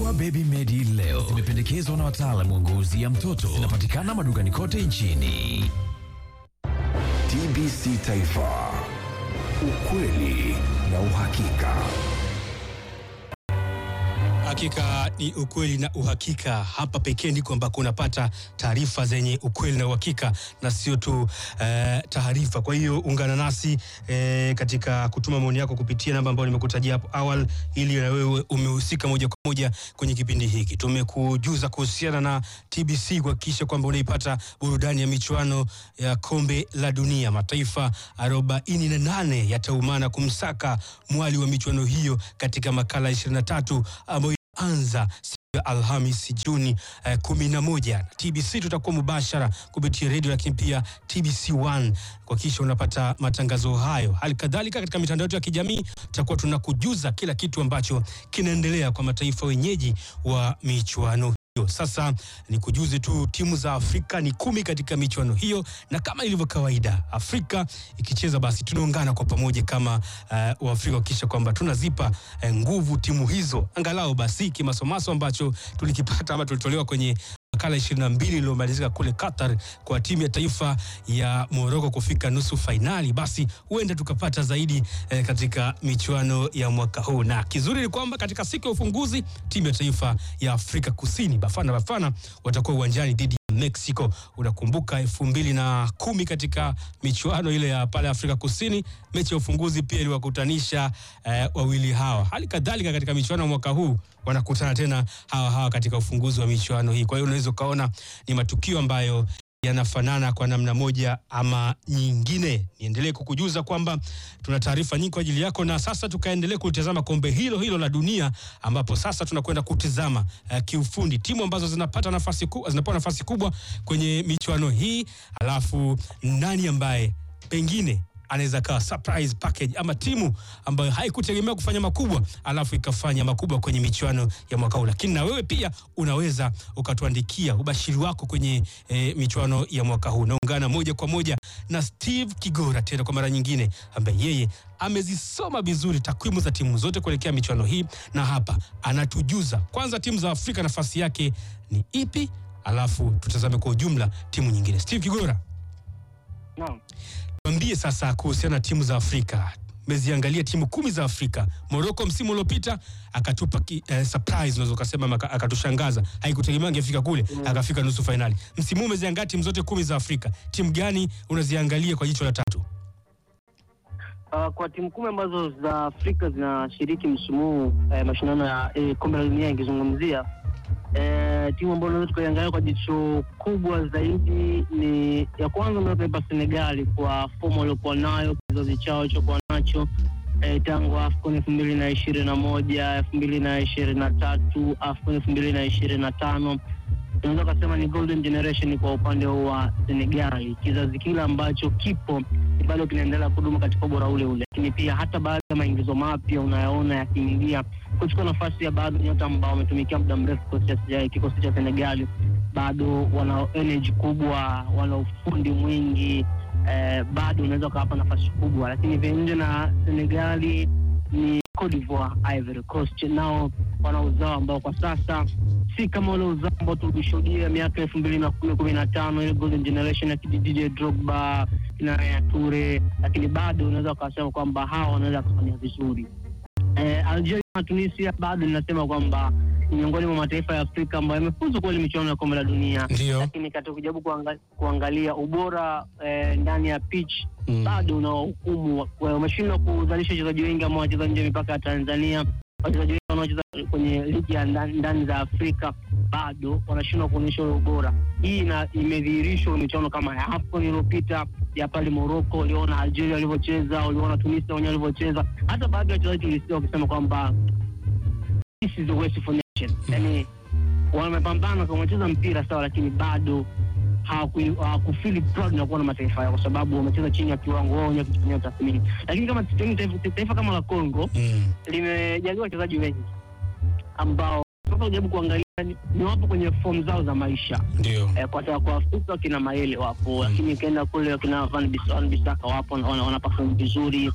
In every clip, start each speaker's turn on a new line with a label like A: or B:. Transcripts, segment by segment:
A: Dawa Baby Medi leo zimependekezwa na wataalamu wa ngozi ya mtoto. Zinapatikana madukani kote nchini.
B: TBC Taifa, ukweli na uhakika.
C: Hakika ni ukweli na uhakika. Hapa pekee ndiko ambako unapata taarifa zenye ukweli na uhakika na sio tu taarifa. Kwa hiyo ungana nasi katika kutuma maoni yako kupitia namba ambayo nimekutajia hapo awali, ili na wewe umehusika moja kwa moja kwenye kipindi hiki. Tumekujuza kuhusiana na TBC kuhakikisha kwamba unaipata burudani ya michuano ya kombe la dunia. Mataifa 48 yataumana kumsaka mwali wa michuano hiyo katika makala 23 ambayo anza siku ya Alhamisi Juni 11. TBC tutakuwa mubashara kupitia radio, lakini pia TBC1 kuhakikisha unapata matangazo hayo. Hali kadhalika katika mitandao yetu ya kijamii tutakuwa tunakujuza kila kitu ambacho kinaendelea kwa mataifa wenyeji wa michuano. Sasa ni kujuze tu timu za Afrika ni 10 katika michuano hiyo, na kama ilivyo kawaida Afrika ikicheza basi tunaungana kwa pamoja kama Waafrika kisha kwamba tunazipa nguvu timu hizo, angalau basi kimasomaso ambacho tulikipata ama tulitolewa kwenye makala 22 iliyomalizika kule Qatar kwa timu ya taifa ya Morocco kufika nusu finali, basi huenda tukapata zaidi katika michuano ya mwaka huu. Na kizuri ni kwamba katika siku ya ufunguzi timu ya taifa ya Afrika Kusini Bafana watakuwa uwanjani dhidi ya Mexico. Unakumbuka 2010 katika michuano ile ya pale Afrika Kusini, mechi ya ufunguzi pia iliwakutanisha wawili hawa. Hali kadhalika katika michuano mwaka huu wanakutana tena hawa katika ufunguzi wa michuano hii. Kwa hiyo unaweza kaona ni matukio ambayo yanafanana kwa namna moja ama nyingine. Niendelee kukujuza kwamba tuna taarifa nyingi kwa ajili yako, na sasa tukaendelee kutazama kombe hilo la dunia, ambapo sasa tunakwenda kutizama kiufundi timu ambazo zinapata nafasi kubwa kwenye michuano hii, alafu nani ambaye pengine anaweza kawa surprise package ama timu ambayo haikutegemea kufanya makubwa alafu ikafanya makubwa kwenye michuano ya mwaka huu. Lakini na wewe pia unaweza ukatuandikia ubashiri wako kwenye michuano ya mwaka huu. Naungana moja kwa moja na Steve Kigora tena kwa mara nyingine, ambaye yeye amezisoma vizuri takwimu za timu zote kuelekea michuano hii, na hapa anatujuza kwanza timu za Afrika nafasi yake ni ipi, alafu tutazame kwa ujumla timu nyingine. Steve Kigora.
D: Naam.
C: Tuambie sasa kuhusiana na timu za Afrika. Meziangalia timu 10 za Afrika. Morocco msimu uliopita akatupa surprise, unaweza kusema akatushangaza. Haikutegemea angefika kule, akafika nusu finali. Msimu umeziangalia timu zote 10 za Afrika. Timu gani unaziangalia kwa jicho la tatu?
D: Kwa timu 10 ambazo za Afrika zinashiriki msimu mashindano ya kombe la dunia ingezungumzia, timu ambayo unaweza kuiangalia kwa jicho kubwa zaidi ni ya kwanza ndio taifa Senegal, kwa fomu waliokuwa nayo, kizazi chao chokuwa nacho tangu AFCON 2021, 2023, AFCON 2025. Tunaweza kusema ni golden generation kwa upande wa Senegal. Kizazi kile ambacho kipo bado kinaendelea kudumu katika ubora ule ule, lakini pia hata baadhi ya maingizo mapya unayaona yakiingia kuchukua nafasi ya baadhi nyota ambao wametumikia muda mrefu kikosi cha Senegal. Bado wana energy kubwa, wana ufundi mwingi, bado unaweza kuwapa nafasi kubwa. Lakini nje na Senegal ni Cote d'Ivoire, Ivory Coast, nao wana uzao ambao kwa sasa si kama wale uzao ambao tulishuhudia miaka 2015 ile golden generation ya DJ Drogba na Yaya Toure, lakini bado unaweza kusema kwamba hawa wanaweza kufanya vizuri. Algeria na Tunisia bado ninasema kwamba ni miongoni mwa mataifa ya Afrika ambayo yamefuzu kwa ile michuano ya kombe la dunia. Lakini katika kujaribu kuangalia ubora ndani ya pitch, bado unahukumu. Wameshindwa kuzalisha wachezaji wengi ambao wanacheza nje mipaka ya Tanzania. Wachezaji wengi wanaocheza kwenye ligi ya ndani za Afrika bado wanashindwa kuonyesha ubora. Hii imedhihirishwa michuano kama ya AFCON iliyopita ya pale Morocco. Uliona Algeria walivyocheza, uliona Tunisia wenyewe walivyocheza. Hata baadhi ya wachezaji tulisikia wakisema kwamba this is the West for nation. Yani wamepambana kwa kucheza mpira sawa, lakini bado hawakufeel proud na kuwa na mataifa yao, kwa sababu wamecheza chini ya kiwango wao wenyewe kufanya tathmini. Lakini kama taifa kama la Kongo limejaliwa wachezaji wengi ambao sasa unajaribu kuangalia ni wapo kwenye form zao za maisha.
C: Ndio.
D: Kwa Afrika kina Maele wapo, lakini kaenda kule kina Van Bissaka wapo, wana perform vizuri.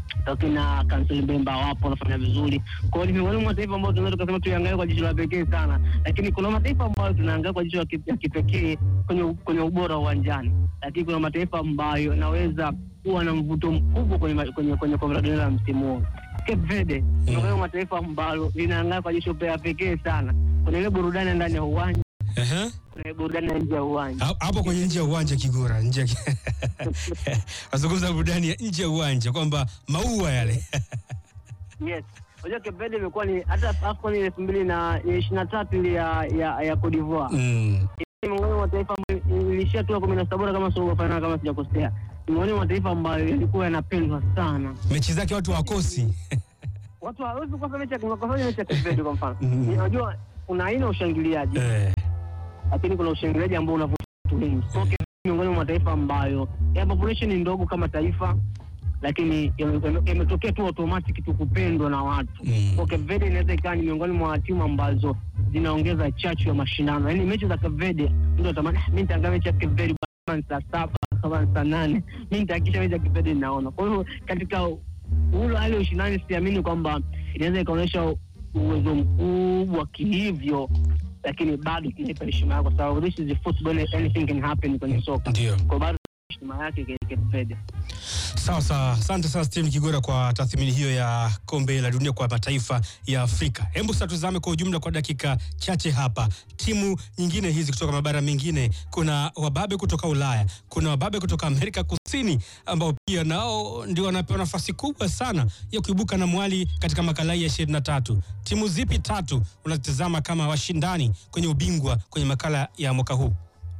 D: Wakina Kansel Mbemba wapo wanafanya vizuri. Kwa hiyo ni miongoni mwa mataifa ambayo tunaweza kusema tuangalie kwa jicho la pekee sana. Lakini kuna mataifa ambayo tunaangalia kwa jicho la kipekee kwenye ubora uwanjani. Lakini kuna mataifa ambayo yanaweza kuwa na mvuto mkubwa kwenye kombe la dunia la msimu huu. Cape Verde ni moja mataifa ambayo linaangalia kwa jicho la pekee sana. Kuna ile burudani ndani ya uwanja. Kuna burudani nje ya uwanja.
C: Hapo kwenye nje ya uwanja Kigora, nje. Azungumza burudani ya nje ya uwanja kwamba maua yale.
D: Yes. Unajua Cape Verde imekuwa ni hata AFCON 2023 ile ya Cote d'Ivoire. Ni moja wa mataifa ambayo ilishia tu 17 bora kama sio final kama sijakosea. Ni moja wa mataifa ambayo yalikuwa yanapendwa sana.
C: Mechi zake watu wakosi.
D: Watu hawezi kukosa mechi ya Cape Verde kwa mfano. Unajua kuna aina ya ushangiliaji. Lakini kuna ushangiliaji ambao unavutia watu wengi. Okay, miongoni mwa mataifa ambayo ya population ni ndogo kama taifa, lakini yametokea tu automatic tu kupendwa na watu. Okay, Cape Verde inaweza ikawa ni miongoni mwa timu ambazo zinaongeza chachu ya mashindano. Yaani mechi za Cape Verde ndio tamani mimi nitaangalia mechi ya Cape Verde kama saa 7 kama saa 8. Mimi nitahakikisha mechi ya Cape Verde ninaona. Kwa hiyo katika ule hali ya ushindani siamini kwamba inaweza ikaonyesha uwezo mkubwa kihivyo, lakini bado kinaipa heshima yake kwa sababu this is football, anything can happen kwenye soka. Kwa bado heshima yake Cape Verde.
C: Sawa. Asante sana Steven Kigora kwa tathmini hiyo ya kombe la dunia kwa mataifa ya Afrika. Hebu sasa tuzame kwa ujumla kwa dakika chache hapa. Timu nyingine hizi kutoka mabara mengine, kuna wababe kutoka Ulaya, kuna wababe kutoka Amerika Kusini ambao pia nao ndio wanapewa nafasi kubwa sana ya kuibuka na mwali katika makala ya 23. Timu zipi tatu unatazama kama washindani kwenye ubingwa kwenye makala ya mwaka huu?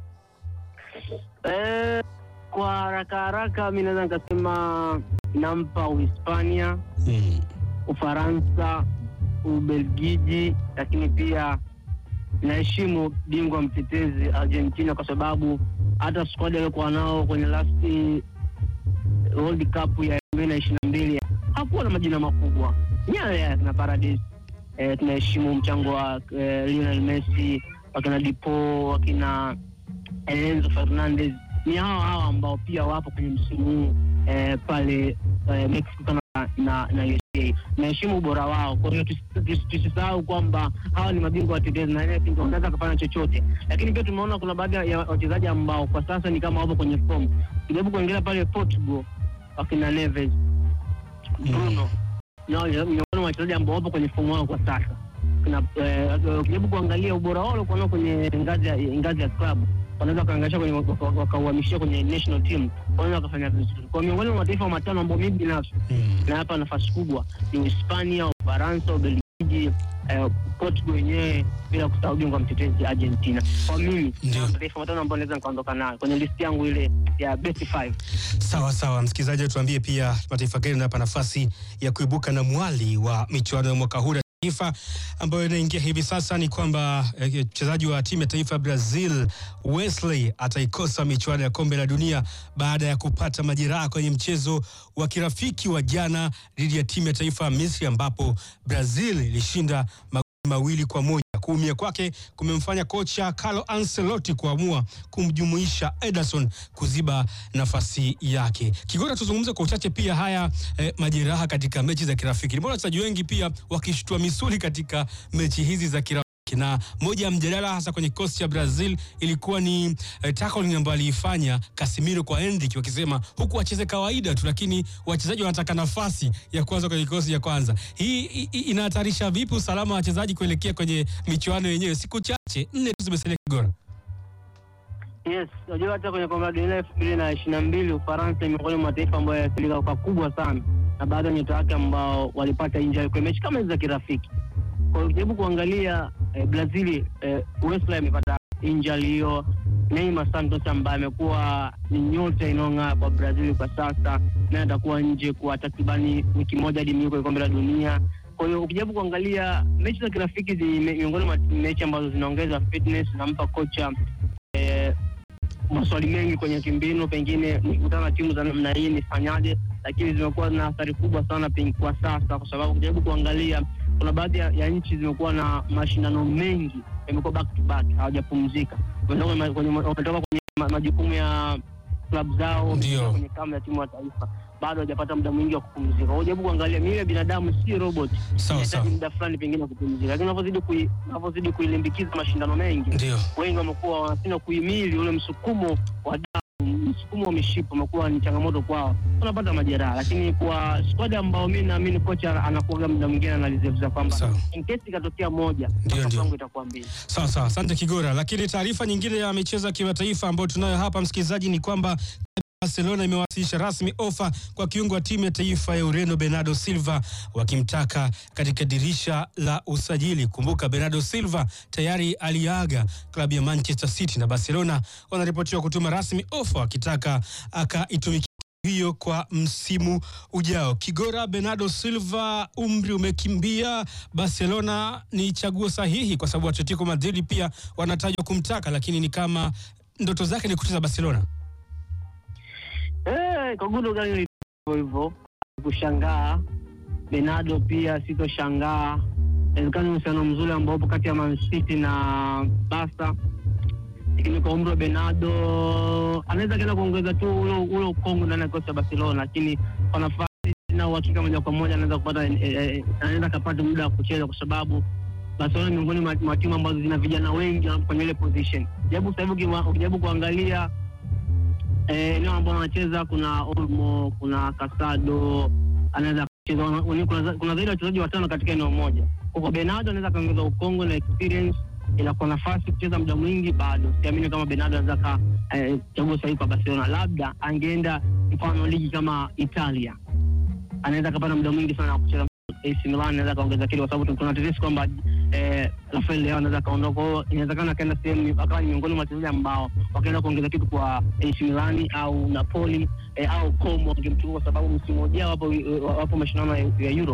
D: Kwa haraka mimi naweza nikasema nampa Uhispania, Ufaransa, Ubelgiji, lakini pia naheshimu bingwa mtetezi Argentina kwa sababu hata squad walikuwa nao kwenye last World Cup ya 2022 hakuwa na majina makubwa. Nyaya na Paradise. Tunaheshimu mchango wa Lionel Messi, wakina Dipo, wakina Enzo Fernandez. Ni hao ambao pia wapo kwenye msimu huu pale Mexico na USA. Naheshimu ubora wao. Kwa hiyo tusisahau kwamba hawa ni mabingwa watetezi na wanaweza kufanya chochote. Lakini pia tumeona kuna baadhi ya wachezaji ambao kwa sasa ni kama wapo kwenye form. Tujaribu kuangalia pale Portugal, wakina Neves, Bruno. Nao ni wachezaji ambao wapo kwenye form wao kwa sasa. Tujaribu kuangalia ubora wao kwa kwenye ngazi ya club. Wanaweza kaangalia kwenye wakauhamishia kwenye national team, wanaweza kufanya vizuri. Kwa miongoni mwa mataifa matano ambayo mimi binafsi na hapa nafasi kubwa ni Hispania, Ufaransa, Ubelgiji, Portugal yenyewe, bila kusahau bingwa mtetezi Argentina. Kwa mimi mataifa matano ambayo naweza nikaondoka nayo kwenye list yangu ile ya best 5.
C: Sawa, msikilizaji, tuambie pia mataifa gani yanapa nafasi ya kuibuka na mwali wa michuano ya mwaka huu. Taifa ambayo inaingia hivi sasa ni kwamba mchezaji wa timu ya taifa Brazil Wesley ataikosa michuano ya kombe la dunia baada ya kupata majeraha kwenye mchezo wa kirafiki wa jana dhidi ya timu ya taifa Misri, ambapo Brazil ilishinda 2-1. Kuumia kwake kumemfanya kocha Carlo Ancelotti kuamua kumjumuisha Ederson kuziba nafasi yake. Kigora, tuzungumze kwa uchache pia haya majeraha katika mechi za kirafiki. Mbona wachezaji wengi pia wakishtua misuli katika mechi hizi za kirafiki? Na moja ya mjadala hasa kwenye kikosi cha Brazil ilikuwa ni tackling ambayo aliifanya Casemiro kwa Endrick, wakisema huku wacheze kawaida tu, lakini wachezaji wanataka nafasi ya kwanza kwenye kikosi cha kwanza. Hii inahatarisha vipi usalama wa wachezaji kuelekea kwenye michuano yenyewe? Siku chache 4 tu zimesalia, Kigora.
D: Yes, unajua hata kwenye kombe la dunia 2022 Ufaransa imekuwa ni mataifa ambayo yalikuwa kwa kubwa sana na baadhi ya nyota wake ambao walipata injury kwenye mechi kama hizo za kirafiki. Kwa hiyo kuangalia Brazil, Wesley amepata injury hiyo. Neymar Santos ambaye amekuwa ni nyota inong'aa kwa Brazil kwa sasa, na atakuwa nje kwa takribani wiki moja hadi miwili kwa kombe la dunia. Kwa hiyo ukijaribu kuangalia mechi za kirafiki ni miongoni mwa mechi ambazo zinaongeza fitness na mpa kocha maswali mengi kwenye kimbinu, pengine nikutana na timu za namna hii nifanyaje, lakini zimekuwa na athari kubwa sana kwa sasa, kwa sababu ukijaribu kuangalia kuna baadhi ya nchi zimekuwa na mashindano mengi, yamekuwa back to back, hawajapumzika. Wametoka kwenye majukumu ya club zao,
C: Ndio.
D: kwenye kambi ya timu ya taifa, bado hajapata muda mwingi wa kupumzika. Unajaribu kuangalia mimi binadamu si robot. Inahitaji muda fulani pengine kupumzika. Lakini unapozidi kuilimbikiza mashindano mengi,
C: Ndio.
D: wengi wamekuwa wanasema kuhimili ule msukumo wa msukumo wa mishipa umekuwa ni changamoto kwao. Unapata majeraha, lakini kwa squad ambao mimi naamini kocha anakuaga muda mwingine analizevuza kwamba in case ikatokea moja, mpango itakuwa mbili.
C: Sawa, asante Kigora. Lakini taarifa nyingine ya michezo ya kimataifa ambayo tunayo hapa msikilizaji ni kwamba Barcelona imewasilisha rasmi ofa kwa kiungo wa timu ya taifa ya Ureno Bernardo Silva, wakimtaka katika dirisha la usajili. Kumbuka Bernardo Silva tayari aliaga klabu ya Manchester City na Barcelona wanaripotiwa kutuma rasmi ofa wakitaka akaitumikia hiyo kwa msimu ujao. Kigora, Bernardo Silva umri umekimbia, Barcelona ni chaguo sahihi kwa sababu Atletico Madrid pia wanatajwa kumtaka, lakini ni kama ndoto zake ni kucheza Barcelona.
D: Kwa gundo gani hivyo kushangaa. Bernardo pia sitoshangaa. Inawezekana ni msano mzuri ambao upo kati ya Man City na Barca. Lakini kwa umri wa Bernardo anaweza kena kuongeza tu ule ukongo ndani ya kocha ya Barcelona, lakini kwa nafasi na uhakika moja kwa moja anaweza kupata anaweza kupata muda wa kucheza kwa sababu Barcelona ni miongoni mwa timu ambazo zina vijana wengi kwenye ile position. Japo sasa hivi ukijaribu kuangalia eneo ambao wanacheza kuna Olmo, kuna Casado, anaweza kucheza kuna zaidi ya wachezaji watano katika eneo moja. Kwa Bernardo anaweza kaongeza ukongo na experience, ila kwa nafasi kucheza muda mwingi bado siamini kama Bernardo anaweza chagua sahihi kwa Barcelona. Labda angeenda mfano ligi kama Italia, anaweza kupata muda mwingi sana kucheza AC Milan, anaweza kaongeza kile kwa sababu tunatetea kwamba Rafael Leao anaweza kaondoka. Inawezekana kaenda sehemu akawa ni miongoni mwa wachezaji ambao wakaenda kuongeza kitu kwa AC Milan au Napoli au Como wangemchukua kwa sababu msimu ujao wapo mashindano ya Euro.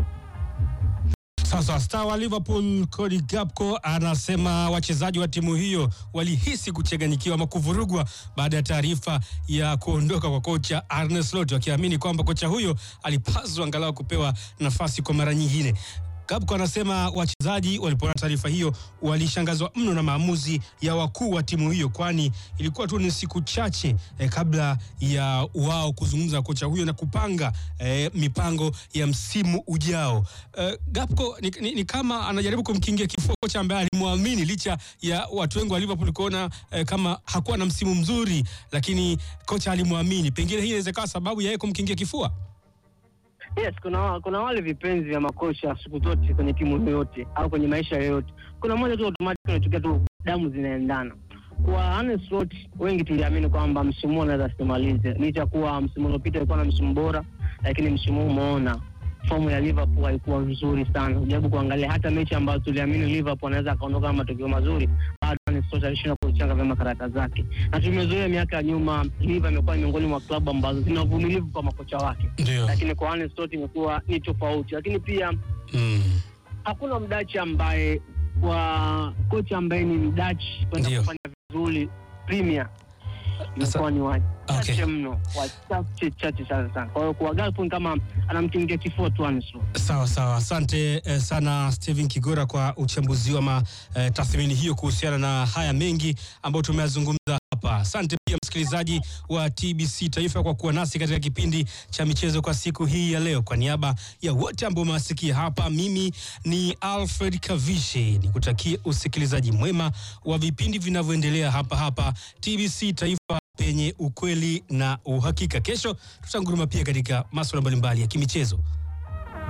C: Sasa star wa Liverpool Cody Gakpo anasema wachezaji wa timu hiyo walihisi kuchanganyikiwa ama kuvurugwa baada ya taarifa ya kuondoka kwa kocha Arne Slot, wakiamini kwamba kocha huyo alipaswa angalau kupewa nafasi kwa mara nyingine. Gakpo anasema wachezaji walipoona taarifa hiyo walishangazwa mno na maamuzi ya wakuu wa timu hiyo, kwani ilikuwa tu ni siku chache kabla ya wao kuzungumza kocha huyo na kupanga mipango ya msimu ujao. Gakpo ni kama anajaribu kumkingia kifua kocha ambaye alimwamini licha ya watu wengi wa Liverpool kuona kama hakuwa na msimu mzuri, lakini kocha alimwamini. Pengine hii inaweza kuwa sababu ya yeye kumkingia kifua.
D: Yes, kuna wale vipenzi vya makocha siku zote kwenye timu yoyote au kwenye maisha yoyote. Kuna mmoja tu automatic unatokea tu damu zinaendana. Kwa Arne Slot wengi tuliamini kwamba msimu anaweza kumaliza. Licha kuwa msimu uliopita alikuwa na msimu bora, lakini msimu huu umeona fomu ya Liverpool haikuwa nzuri sana. Unajaribu kuangalia hata mechi ambazo tuliamini Liverpool anaweza kaondoka na matokeo mazuri, bado Arne Slot alishindwa kuchanga vyema karata zake. Na tumezoea miaka ya nyuma Liverpool imekuwa miongoni mwa klabu ambazo zina uvumilivu kwa makocha wake. Lakini kwa Arne Slot imekuwa ni tofauti. Lakini pia hakuna Mdachi ambaye kwa kocha ambaye ni Mdachi kwenda kufanya vizuri Premier imekuwa ni wachache mno, wachache sana. Kwa hiyo kwa Gakpo kama anamkingia kifua tu Arne Slot.
C: Sawa. Asante sana Steven Kigora kwa uchambuzi wa tathmini hiyo kuhusiana na haya mengi ambayo tumeyazungumza hapa. Asante pia msikilizaji wa TBC Taifa kwa kuwa nasi katika kipindi cha michezo kwa siku hii ya leo. Kwa niaba ya wote ambao umewasikia hapa, mimi ni Alfred Kavishe, nikutakie usikilizaji mwema wa vipindi vinavyoendelea hapa TBC Taifa penye ukweli na uhakika. Kesho tutanguruma pia katika masuala mbalimbali ya kimichezo.